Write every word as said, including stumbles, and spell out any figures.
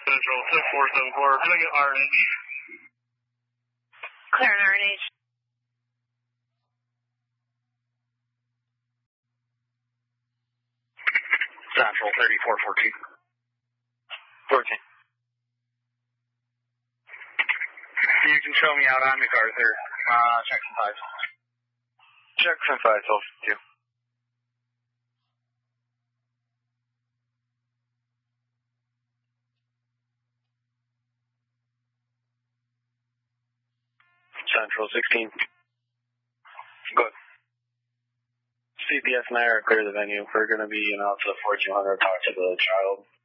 Central six four seven four, can I get R N H? Clear an R N H. Central thirty-four fourteen. fourteen. You can show me out on MacArthur. Uh, Jackson five. Jackson five, twelve two. Central sixteen. Good. C P S and I are clear the venue. We're going to be, you know, to the fourteen hundred, talk to the child.